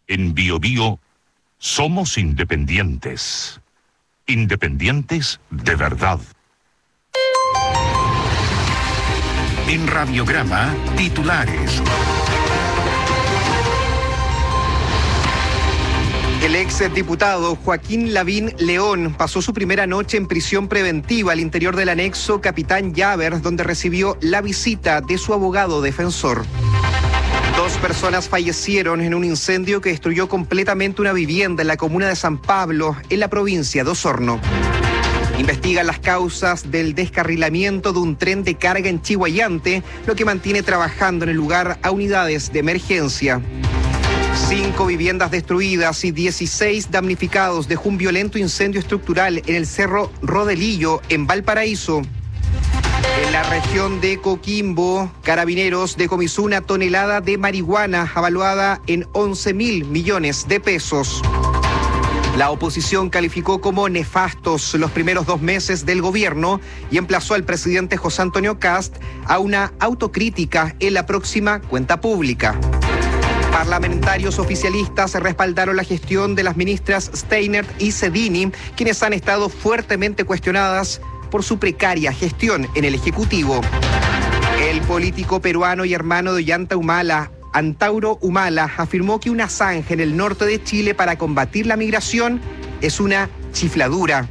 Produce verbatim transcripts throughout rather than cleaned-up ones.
En Bio Bio somos independientes. Independientes de verdad. En Radiograma, titulares. El ex diputado Joaquín Lavín León pasó su primera noche en prisión preventiva al interior del anexo Capitán Llaver, donde recibió la visita de su abogado defensor. Dos personas fallecieron en un incendio que destruyó completamente una vivienda en la comuna de San Pablo, en la provincia de Osorno. Investigan las causas del descarrilamiento de un tren de carga en Chihuayante, lo que mantiene trabajando en el lugar a unidades de emergencia. Cinco viviendas destruidas y dieciséis damnificados dejó un violento incendio estructural en el Cerro Rodelillo, en Valparaíso. En la región de Coquimbo, Carabineros decomisó una tonelada de marihuana avaluada en once mil millones de pesos. La oposición calificó como nefastos los primeros dos meses del gobierno y emplazó al presidente José Antonio Kast a una autocrítica en la próxima cuenta pública. Parlamentarios oficialistas respaldaron la gestión de las ministras Steinert y Sedini, quienes han estado fuertemente cuestionadas por su precaria gestión en el Ejecutivo. El político peruano y hermano de Ollanta Humala, Antauro Humala, afirmó que una zanja en el norte de Chile para combatir la migración es una chifladura.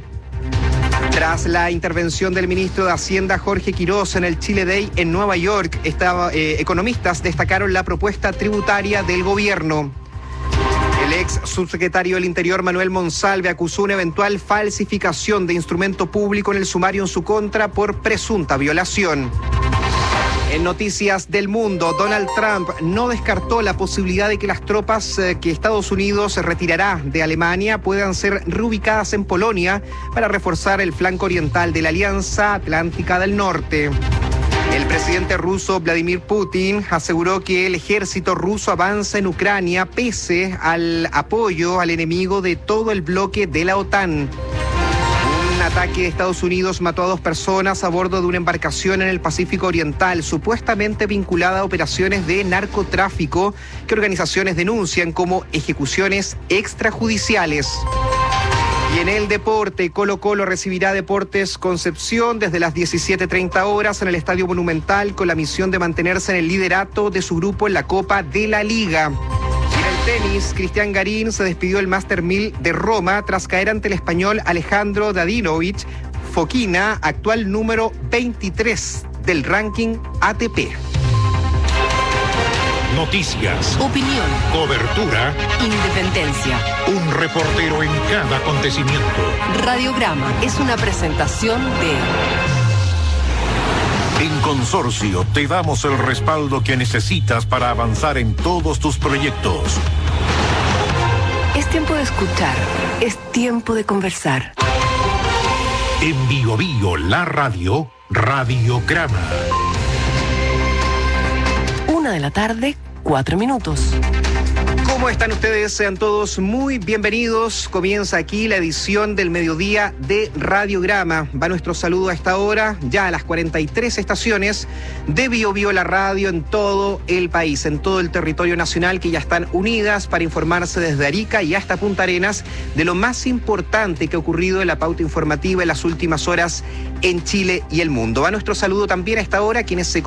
Tras la intervención del ministro de Hacienda Jorge Quiroz en el Chile Day en Nueva York, estaba, eh, economistas destacaron la propuesta tributaria del gobierno. El ex subsecretario del Interior Manuel Monsalve acusó una eventual falsificación de instrumento público en el sumario en su contra por presunta violación. En noticias del mundo, Donald Trump no descartó la posibilidad de que las tropas eh, que Estados Unidos retirará de Alemania puedan ser reubicadas en Polonia para reforzar el flanco oriental de la Alianza Atlántica del Norte. El presidente ruso Vladimir Putin aseguró que el ejército ruso avanza en Ucrania pese al apoyo al enemigo de todo el bloque de la OTAN. Un ataque de Estados Unidos mató a dos personas a bordo de una embarcación en el Pacífico Oriental, supuestamente vinculada a operaciones de narcotráfico que organizaciones denuncian como ejecuciones extrajudiciales. Y en el deporte, Colo-Colo recibirá Deportes Concepción desde las diecisiete treinta horas en el Estadio Monumental con la misión de mantenerse en el liderato de su grupo en la Copa de la Liga. Tenis, Cristian Garín se despidió del Master mil de Roma tras caer ante el español Alejandro Dadinovich Fokina, actual número veintitrés del ranking A T P. Noticias, opinión, cobertura, independencia. Un reportero en cada acontecimiento. Radiograma es una presentación de... En Consorcio te damos el respaldo que necesitas para avanzar en todos tus proyectos. Es tiempo de escuchar, es tiempo de conversar. En Bio Bio, la radio, Radiograma. Una de la tarde, cuatro minutos. ¿Cómo están ustedes? Sean todos muy bienvenidos. Comienza aquí la edición del mediodía de Radiograma. Va nuestro saludo a esta hora, ya a las cuarenta y tres estaciones de Bio Bio la radio en todo el país, en todo el territorio nacional, que ya están unidas para informarse desde Arica y hasta Punta Arenas de lo más importante que ha ocurrido en la pauta informativa en las últimas horas en Chile y el mundo. Va nuestro saludo también a esta hora a quienes se